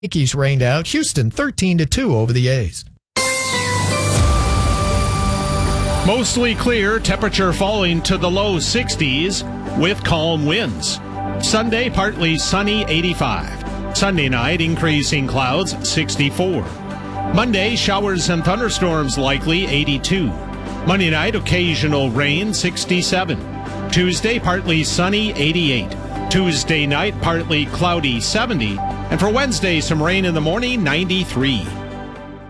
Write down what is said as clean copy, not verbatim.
Yankees rained out. Houston 13-2 over the A's. Mostly clear, temperature falling to the low 60s with calm winds. Sunday, partly sunny, 85. Sunday night, increasing clouds, 64. Monday, showers and thunderstorms likely, 82. Monday night, occasional rain, 67. Tuesday, partly sunny, 88. Tuesday night, partly cloudy, 70. And for Wednesday, some rain in the morning, 93.